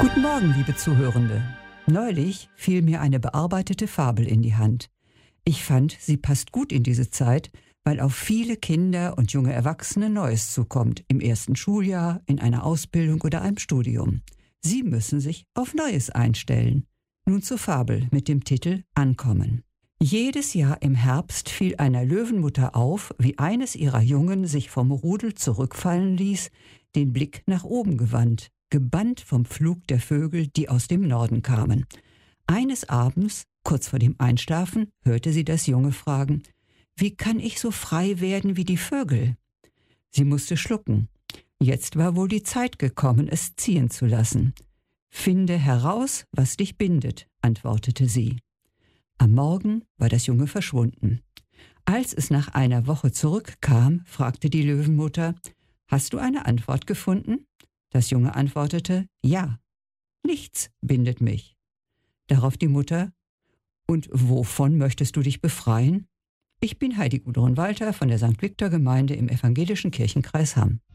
Guten Morgen, liebe Zuhörende. Neulich fiel mir eine bearbeitete Fabel in die Hand. Ich fand, sie passt gut in diese Zeit, weil auf viele Kinder und junge Erwachsene Neues zukommt, im ersten Schuljahr, in einer Ausbildung oder einem Studium. Sie müssen sich auf Neues einstellen. Nun zur Fabel mit dem Titel Ankommen. Jedes Jahr im Herbst fiel einer Löwenmutter auf, wie eines ihrer Jungen sich vom Rudel zurückfallen ließ, den Blick nach oben gewandt, gebannt vom Flug der Vögel, die aus dem Norden kamen. Eines Abends, kurz vor dem Einschlafen, hörte sie das Junge fragen: »Wie kann ich so frei werden wie die Vögel?« Sie musste schlucken. Jetzt war wohl die Zeit gekommen, es ziehen zu lassen. »Finde heraus, was dich bindet«, antwortete sie. Am Morgen war das Junge verschwunden. Als es nach einer Woche zurückkam, fragte die Löwenmutter: »Hast du eine Antwort gefunden?« Das Junge antwortete: »Ja, nichts bindet mich.« Darauf die Mutter: »Und wovon möchtest du dich befreien?« »Ich bin Heidi Gudrun Walter von der St. Viktor Gemeinde im evangelischen Kirchenkreis Hamm.«